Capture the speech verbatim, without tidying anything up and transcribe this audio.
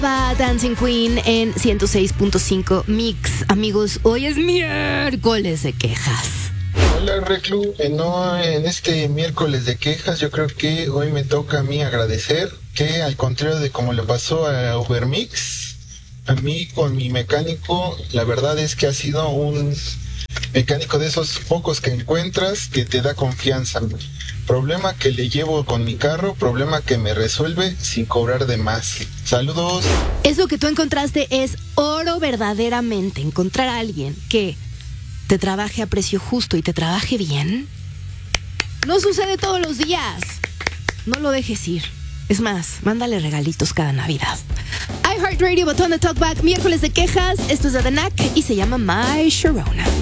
Va Dancing Queen en ciento seis punto cinco Mix. Amigos, hoy es miércoles de quejas. Hola Reclu, eh, no, en este miércoles de quejas yo creo que hoy me toca a mí agradecer que al contrario de como le pasó a Ubermix, a mí con mi mecánico, la verdad es que ha sido un mecánico de esos pocos que encuentras que te da confianza. Problema que le llevo con mi carro, problema que me resuelve sin cobrar de más. Saludos. Eso que tú encontraste es oro verdaderamente. Encontrar a alguien que te trabaje a precio justo y te trabaje bien no sucede todos los días. No lo dejes ir. Es más, mándale regalitos cada Navidad. iHeartRadio, botón de Talkback, miércoles de quejas. Esto es de The Knack y se llama My Sharona.